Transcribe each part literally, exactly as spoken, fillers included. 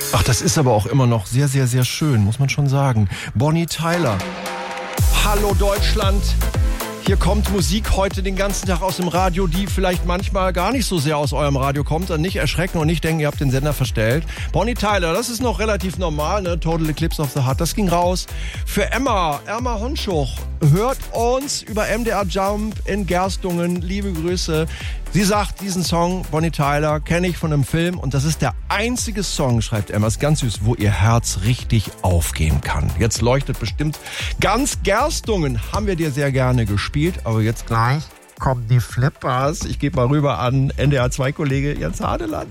Ach, das ist aber auch immer noch sehr, sehr, sehr schön, muss man schon sagen. Bonnie Tyler. Hallo Deutschland. Hier kommt Musik heute den ganzen Tag aus dem Radio, die vielleicht manchmal gar nicht so sehr aus eurem Radio kommt. Dann nicht erschrecken und nicht denken, ihr habt den Sender verstellt. Bonnie Tyler, das ist noch relativ normal, ne? Total Eclipse of the Heart, das ging raus. Für Emma, Emma Honschuch, hört uns über M D R Jump in Gerstungen. Liebe Grüße. Sie sagt, diesen Song, Bonnie Tyler, kenne ich von einem Film und das ist der einzige Song, schreibt Emma, ist ganz süß, wo ihr Herz richtig aufgehen kann. Jetzt leuchtet bestimmt ganz Gerstungen, haben wir dir sehr gerne gespielt, aber jetzt gleich kommen die Flippers. Ich gebe mal rüber an N D R zwei Kollege Jens Hadeland.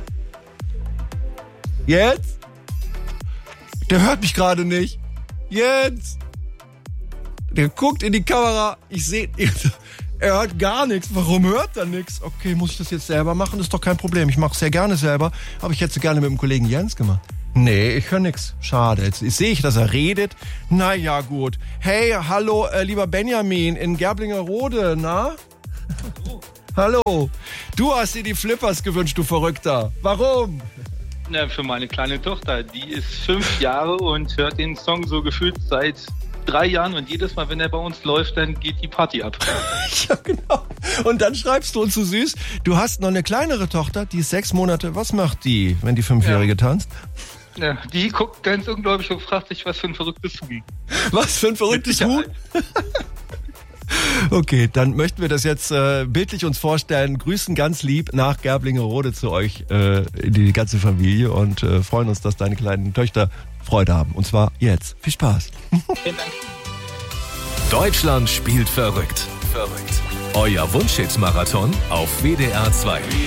Jetzt? Der hört mich gerade nicht. Jens! Der guckt in die Kamera, ich sehe... Er hört gar nichts. Warum hört er nichts? Okay, muss ich das jetzt selber machen? Das ist doch kein Problem. Ich mache es sehr gerne selber. Aber ich hätte es gerne mit dem Kollegen Jens gemacht. Nee, ich höre nichts. Schade. Jetzt sehe ich, dass er redet. Naja, gut. Hey, hallo, äh, lieber Benjamin in Gerblingerode, na? Hallo. Hallo. Du hast dir die Flippers gewünscht, du Verrückter. Warum? Na, für meine kleine Tochter. Die ist fünf Jahre und hört den Song so gefühlt seit drei Jahren und jedes Mal, wenn er bei uns läuft, dann geht die Party ab. Ja, genau. Und dann schreibst du uns so süß, du hast noch eine kleinere Tochter, die ist sechs Monate. Was macht die, wenn die Fünfjährige ja. tanzt? Ja, die guckt ganz ungläubig und fragt sich, was für ein verrücktes Huhn. Was für ein verrücktes Huhn? Okay, dann möchten wir das jetzt äh, bildlich uns vorstellen. Grüßen ganz lieb nach Gerblingerode zu euch, äh, die ganze Familie und äh, freuen uns, dass deine kleinen Töchter Freude haben. Und zwar jetzt. Viel Spaß. Vielen Dank. Deutschland spielt verrückt. Verrückt. Euer Wunschhit-Marathon auf W D R zwei.